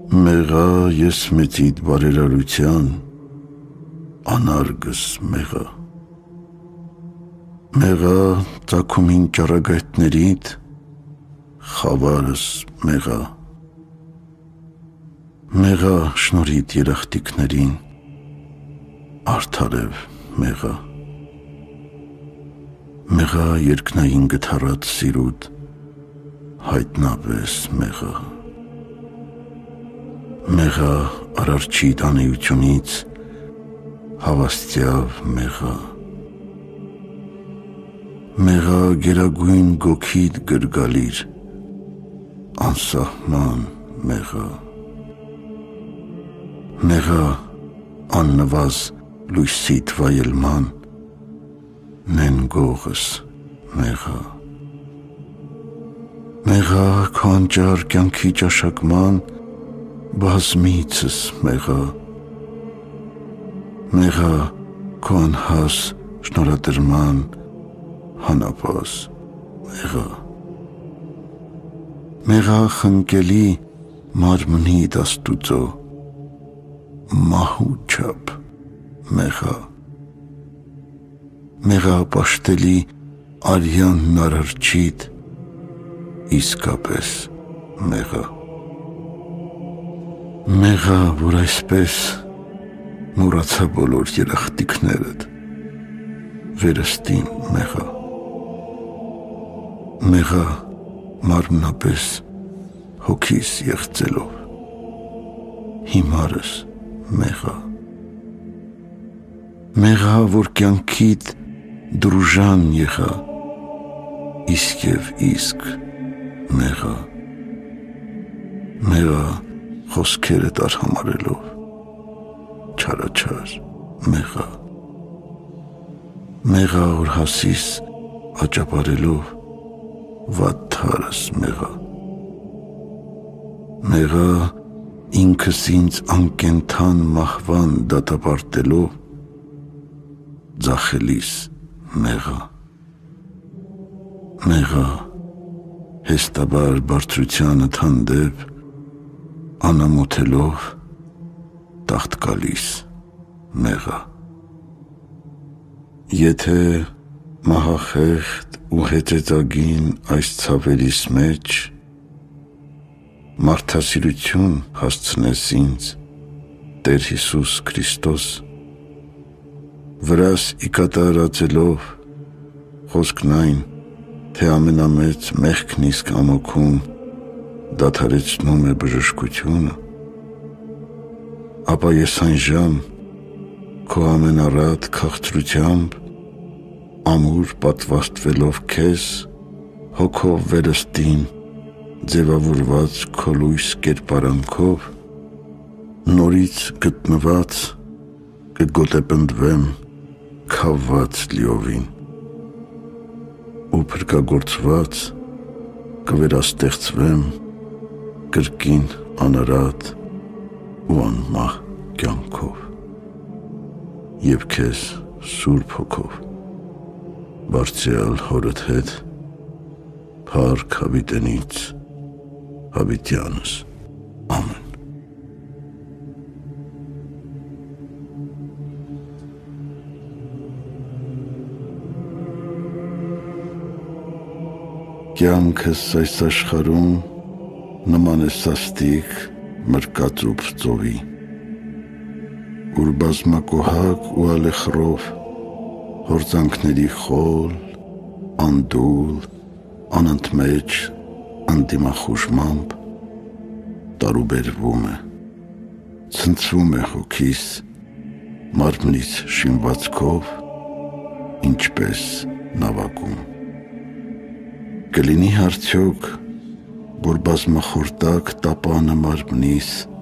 Մեղա ես մեծիդ բարերարության, անարգս մեղա։ Մեղա ծագումին ճառագայթներիդ, խավարս մեղա։ Մեղա շնորհիդ երախտիկներին, արդարև մեղա։ Մեղա երկնային գթառած սիրուդ, հայտնապես մեղա։ Մեղա արարչի տանեությունից, հավաստյավ մեղա։ Մեղա գերագույն գոքիդ գրգալիր, անսահման մեղա։ Մեղա աննվազ լույսիդ վայելման, նենգողս մեղա։ Մեղա քո անճար կյանքի ճաշակման, բազմիցս մեղա։ Մեղա քո անհաս շնորհադրման, հանապաս մեղա։ Մեղա խնկելի մարմնիդ Աստուծո, մահու չափ մեղա։ Մեղա պաշտելի արյան արարչիդ, իսկապես մեղա։ Մեղա, որ այսպես մոռացա բոլոր երախտիկներդ, վերստին մեղա։ Մեղա մարմնապես հոգիս եղծելով, հիմարս մեղա։ Մեղա, որ կյանքիդ դրուժան եղա, իսկ և իսկ մեղա։ Մեղա խոսքերդ արհամարելով, չարաչար մեղա։ Մեղա որ հասիս աճապարելով, վատթարս մեղա։ Մեղա ինքս ինձ անկենթան մահվան դատապարտելով, ձախելիս մեղա։ Մեղա հեստաբար բարձրությանդ հանդեպ, անամոթելով, տաղտկալիս մեղա։ Եթե մահախեղդ ու հետեծագին այս ցավերիս մեջ, մարդասիրություն հասցնես ինձ, Տեր Հիսուս Քրիստոս, վրաս իկատարածելով, խոսքն այն, թե ամենամեծ մեղքն իսկ ամոքում դադարեցնում է բժշկությունը, ապա ես այնժամ քո ամենառատ քաղցրությամբ, ամուր պատվաստվելով քեզ, հոգով վերստին ձևավորված քո լույս կերպարանքով, նորից գտնված կգոտեպնդվեմ քավված լիովին ու փրկագործված կվերաստեղծվեմ կրկին անարատ ու անմահ կյանքով և քեզ Սուրբ Հոգով բարձրյալ Հորդ հետ փառք հավիտենից հավիտյանս ամեն։ Կյանքս այս աշխարհում նման է սաստիկ մրկածուփ ծովի, ուր բազմակոհակ ու ալեխռով հորձանքների խոլ, անդուլ, անընդմեջ անդիմախուժմամբ տարուբերվում է, ցնցվում է հոգիս, մարմնից շինվածքով, ինչպես նավակում։ Կլինի արդյոք, որ բազմախորտակ տապանը մարմնիս